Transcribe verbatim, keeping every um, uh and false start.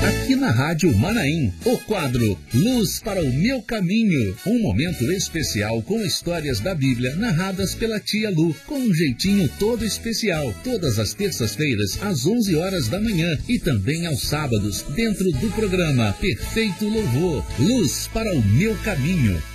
Aqui na Rádio Manaim, o quadro Luz para o Meu Caminho. Um momento especial com histórias da Bíblia narradas pela tia Lu, com um jeitinho todo especial. Todas as terças-feiras, às onze horas da manhã e também aos sábados, dentro do programa Perfeito Louvor. Luz para o Meu Caminho.